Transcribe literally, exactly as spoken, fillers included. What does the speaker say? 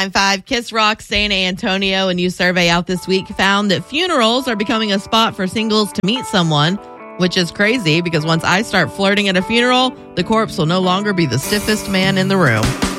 Five Kiss Rock San Antonio, a new survey out this week found that funerals are becoming a spot for singles to meet someone, which is crazy because once I start flirting at a funeral, the corpse will no longer be the stiffest man in the room.